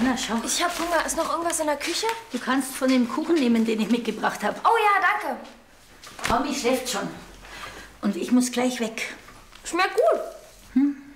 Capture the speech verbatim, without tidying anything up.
Na, schau. Ich hab Hunger. Ist noch irgendwas in der Küche? Du kannst von dem Kuchen nehmen, den ich mitgebracht habe. Oh ja, danke. Tommy schläft schon. Und ich muss gleich weg. Schmeckt gut. Hm?